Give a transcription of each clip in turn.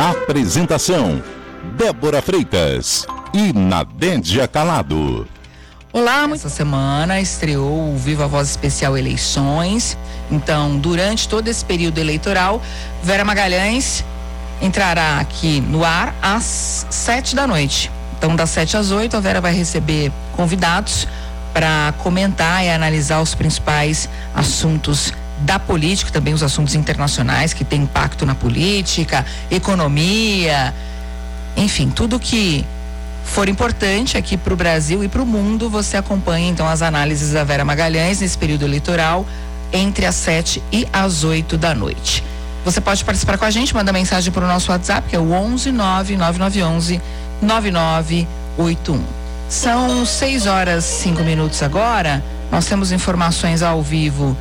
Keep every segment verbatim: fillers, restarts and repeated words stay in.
Apresentação: Débora Freitas e Nadédia Calado. Olá, essa semana estreou o Viva Voz Especial Eleições. Então, durante todo esse período eleitoral, Vera Magalhães entrará aqui no ar às sete da noite. Então, das sete às oito, a Vera vai receber convidados para comentar e analisar os principais assuntos da política, também os assuntos internacionais que têm impacto na política, economia, enfim, tudo que for importante aqui para o Brasil e para o mundo. Você acompanha então as análises da Vera Magalhães nesse período eleitoral entre as sete e as oito da noite. Você pode participar com a gente, manda mensagem para o nosso WhatsApp, que é o onze nove nove nove onze nove nove oito um. São seis horas e cinco minutos agora. Nós temos informações ao vivo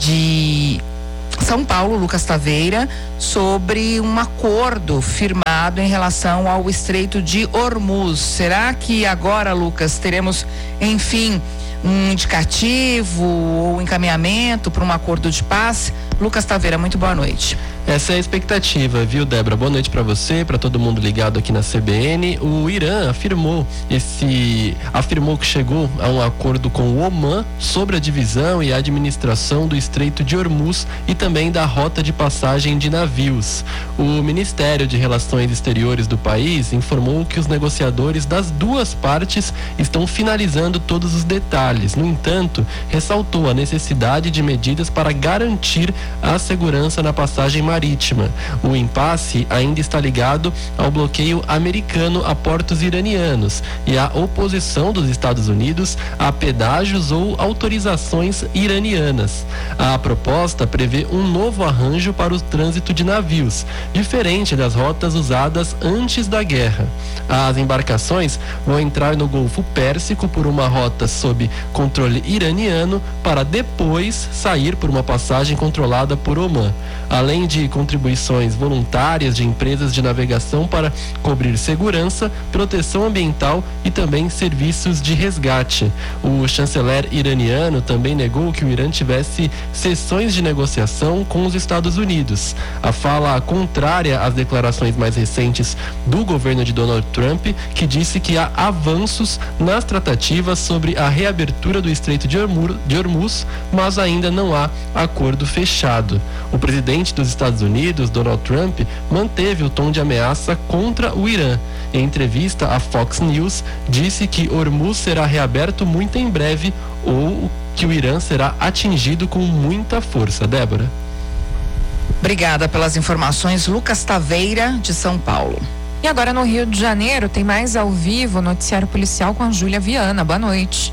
de São Paulo, Lucas Taveira, sobre um acordo firmado em relação ao Estreito de Hormuz. Será que agora, Lucas, teremos, enfim, um indicativo ou encaminhamento para um acordo de paz? Lucas Taveira, muito boa noite. Essa é a expectativa, viu, Débora? Boa noite para você, para todo mundo ligado aqui na C B N. O Irã afirmou esse, afirmou que chegou a um acordo com o Omã sobre a divisão e a administração do Estreito de Hormuz e também da rota de passagem de navios. O Ministério de Relações Exteriores do país informou que os negociadores das duas partes estão finalizando todos os detalhes. No entanto, ressaltou a necessidade de medidas para garantir a segurança na passagem marítima. O impasse ainda está ligado ao bloqueio americano a portos iranianos e à oposição dos Estados Unidos a pedágios ou autorizações iranianas. A proposta prevê um novo arranjo para o trânsito de navios, diferente das rotas usadas antes da guerra. As embarcações vão entrar no Golfo Pérsico por uma rota sob controle iraniano para depois sair por uma passagem controlada por Omã, além de contribuições voluntárias de empresas de navegação para cobrir segurança, proteção ambiental e também serviços de resgate. O chanceler iraniano também negou que o Irã tivesse sessões de negociação com os Estados Unidos. A fala contrária às declarações mais recentes do governo de Donald Trump, que disse que há avanços nas tratativas sobre a reabertura do Estreito de Hormuz, mas ainda não há acordo fechado. O presidente dos Estados Unidos, Donald Trump, manteve o tom de ameaça contra o Irã. Em entrevista à Fox News, disse que Hormuz será reaberto muito em breve ou que o Irã será atingido com muita força. Débora. Obrigada pelas informações, Lucas Taveira, de São Paulo. E agora no Rio de Janeiro tem mais ao vivo noticiário policial com a Júlia Viana. Boa noite.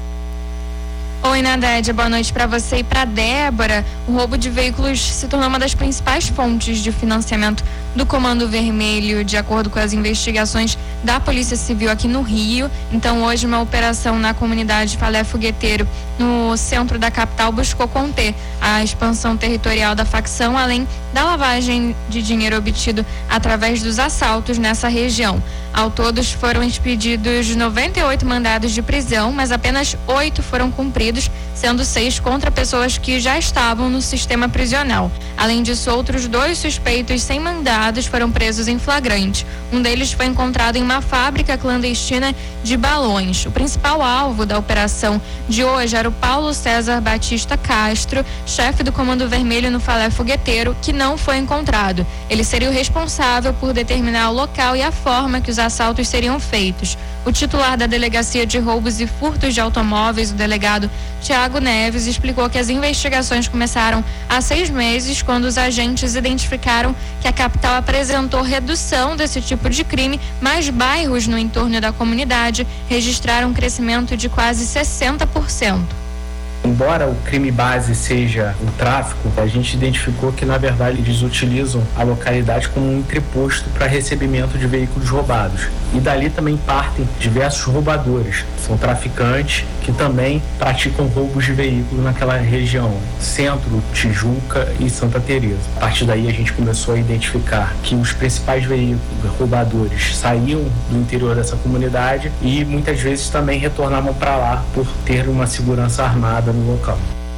Oi, Nadédia, boa noite para você e para Débora. O roubo de veículos se tornou uma das principais fontes de financiamento do Comando Vermelho, de acordo com as investigações da Polícia Civil aqui no Rio. Então, hoje, uma operação na comunidade Falé Fogueteiro, no centro da capital, buscou conter a expansão territorial da facção, além da lavagem de dinheiro obtido através dos assaltos nessa região. Ao todo, foram expedidos noventa e oito mandados de prisão, mas apenas oito foram cumpridos, sendo seis contra pessoas que já estavam no sistema prisional. Além disso, outros dois suspeitos sem mandados foram presos em flagrante. Um deles foi encontrado em uma fábrica clandestina de balões. O principal alvo da operação de hoje era o Paulo César Batista Castro, chefe do Comando Vermelho no Falé Fogueteiro, que não foi encontrado. Ele seria o responsável por determinar o local e a forma que os assaltos seriam feitos. O titular da Delegacia de Roubos e Furtos de Automóveis, o delegado Tiago Neves, explicou que as investigações começaram há seis meses, quando os agentes identificaram que a capital apresentou redução desse tipo de crime, mas bairros no entorno da comunidade registraram um crescimento de quase sessenta por cento. Embora o crime base seja o tráfico, a gente identificou que, na verdade, eles utilizam a localidade como um entreposto para recebimento de veículos roubados. E dali também partem diversos roubadores. São traficantes que também praticam roubos de veículos naquela região, Centro, Tijuca e Santa Teresa. A partir daí a gente começou a identificar que os principais veículos roubadores saíam do interior dessa comunidade e muitas vezes também retornavam para lá por ter uma segurança armada no local.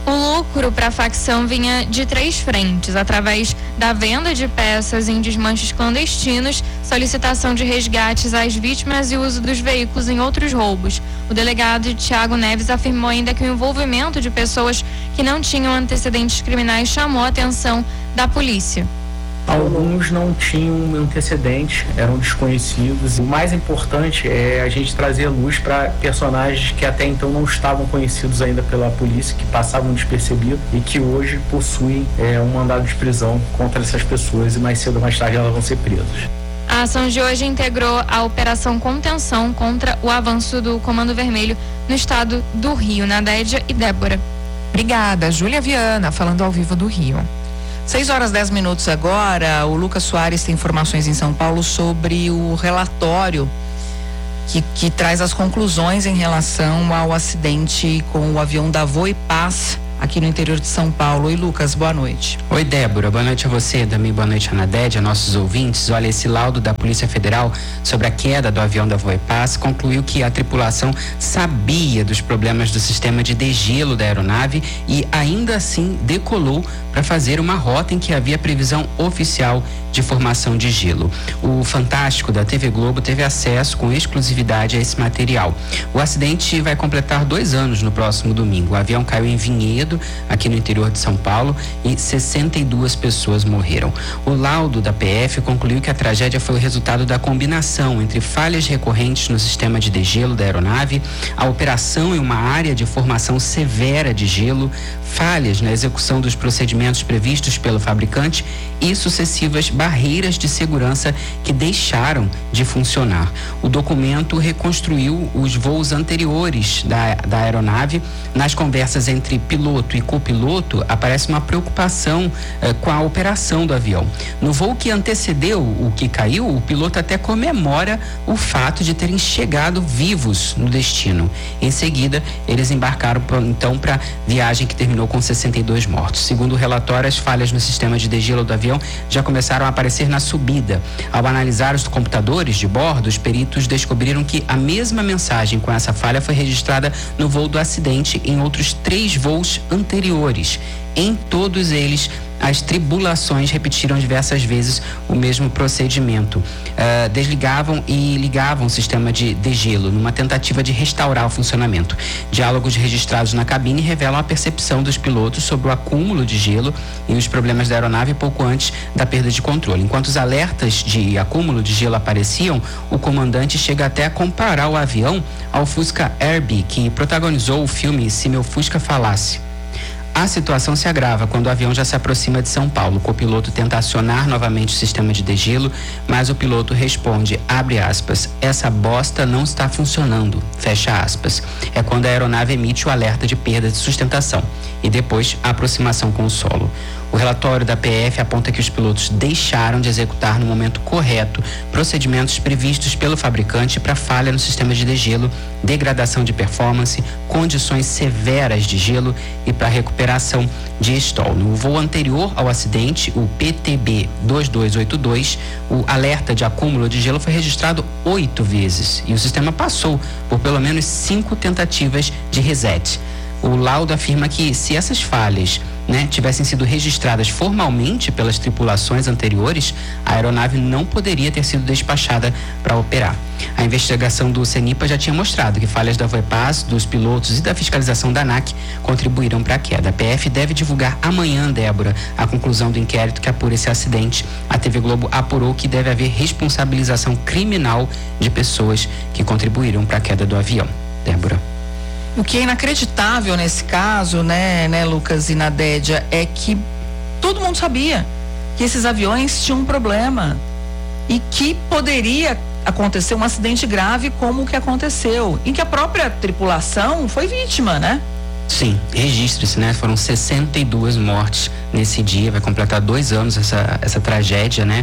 O lucro para a facção vinha de três frentes, através da venda de peças em desmanches clandestinos, solicitação de resgates às vítimas e uso dos veículos em outros roubos. O delegado Tiago Neves afirmou ainda que o envolvimento de pessoas que não tinham antecedentes criminais chamou a atenção da polícia. Alguns não tinham antecedentes, eram desconhecidos. O mais importante é a gente trazer luz para personagens que até então não estavam conhecidos ainda pela polícia, que passavam despercebidos e que hoje possuem é, um mandado de prisão contra essas pessoas e mais cedo ou mais tarde elas vão ser presas. A ação de hoje integrou a Operação Contenção contra o avanço do Comando Vermelho no estado do Rio. Nadédia e Débora. Obrigada, Júlia Viana, falando ao vivo do Rio. seis horas dez minutos agora. O Lucas Soares tem informações em São Paulo sobre o relatório que, que traz as conclusões em relação ao acidente com o avião da Voipaz aqui no interior de São Paulo. Oi, Lucas, boa noite. Oi, Débora, boa noite a você, também boa noite a Nadédia, a nossos ouvintes. Olha, esse laudo da Polícia Federal sobre a queda do avião da Voipaz concluiu que a tripulação sabia dos problemas do sistema de degelo da aeronave e ainda assim decolou para fazer uma rota em que havia previsão oficial de formação de gelo. O Fantástico da T V Globo teve acesso com exclusividade a esse material. O acidente vai completar dois anos no próximo domingo. O avião caiu em Vinhedo, aqui no interior de São Paulo, e sessenta e duas pessoas morreram. O laudo da P F concluiu que a tragédia foi o resultado da combinação entre falhas recorrentes no sistema de degelo da aeronave, a operação em uma área de formação severa de gelo, falhas na execução dos procedimentos previstos pelo fabricante e sucessivas barreiras de segurança que deixaram de funcionar. O documento reconstruiu os voos anteriores da, da aeronave. Nas conversas entre piloto e copiloto, aparece uma preocupação eh, com a operação do avião. No voo que antecedeu o que caiu, o piloto até comemora o fato de terem chegado vivos no destino. Em seguida, eles embarcaram então para viagem que terminou com sessenta e dois mortos. Segundo o relatório, as falhas no sistema de degelo do avião já começaram a aparecer na subida. Ao analisar os computadores de bordo, os peritos descobriram que a mesma mensagem com essa falha foi registrada no voo do acidente em outros três voos anteriores. Em todos eles, as tribulações repetiram diversas vezes o mesmo procedimento. Uh, desligavam e ligavam o sistema de degelo numa tentativa de restaurar o funcionamento. Diálogos registrados na cabine revelam a percepção dos pilotos sobre o acúmulo de gelo e os problemas da aeronave pouco antes da perda de controle. Enquanto os alertas de acúmulo de gelo apareciam, o comandante chega até a comparar o avião ao Fusca Herbie, que protagonizou o filme Se Meu Fusca Falasse. A situação se agrava quando o avião já se aproxima de São Paulo. O copiloto tenta acionar novamente o sistema de degelo, mas o piloto responde, abre aspas, essa bosta não está funcionando, fecha aspas. É quando a aeronave emite o alerta de perda de sustentação e depois a aproximação com o solo. O relatório da P F aponta que os pilotos deixaram de executar no momento correto procedimentos previstos pelo fabricante para falha no sistema de degelo, degradação de performance, condições severas de gelo e para recuperação de stall. No voo anterior ao acidente, o P T B dois dois oito dois, o alerta de acúmulo de gelo foi registrado oito vezes e o sistema passou por pelo menos cinco tentativas de reset. O laudo afirma que se essas falhas né, tivessem sido registradas formalmente pelas tripulações anteriores, a aeronave não poderia ter sido despachada para operar. A investigação do CENIPA já tinha mostrado que falhas da Voipaz, dos pilotos e da fiscalização da ANAC contribuíram para a queda. A P F deve divulgar amanhã, Débora, a conclusão do inquérito que apura esse acidente. A T V Globo apurou que deve haver responsabilização criminal de pessoas que contribuíram para a queda do avião. Débora. O que é inacreditável nesse caso, né, né, Lucas e Nadédia, é que todo mundo sabia que esses aviões tinham um problema e que poderia acontecer um acidente grave como o que aconteceu, em que a própria tripulação foi vítima, né? Sim, registre-se, né? Foram sessenta e duas mortes nesse dia, vai completar dois anos essa, essa tragédia, né?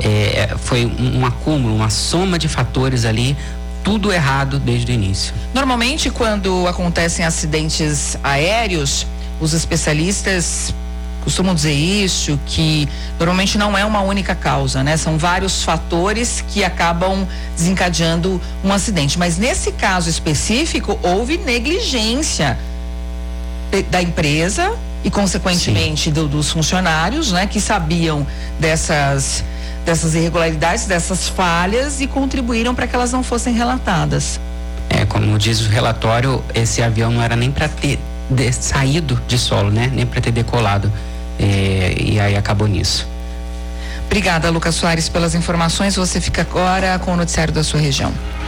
É, foi um, um acúmulo, uma soma de fatores ali, tudo errado desde o início. Normalmente, quando acontecem acidentes aéreos, os especialistas costumam dizer isso, que normalmente não é uma única causa, né? São vários fatores que acabam desencadeando um acidente. Mas nesse caso específico, houve negligência. da empresa e, consequentemente, do, dos funcionários, né, que sabiam dessas, dessas irregularidades, dessas falhas e contribuíram para que elas não fossem relatadas. É, como diz o relatório, esse avião não era nem para ter de, saído de solo, né? Nem para ter decolado. É, e aí acabou nisso. Obrigada, Lucas Soares, pelas informações. Você fica agora com o noticiário da sua região.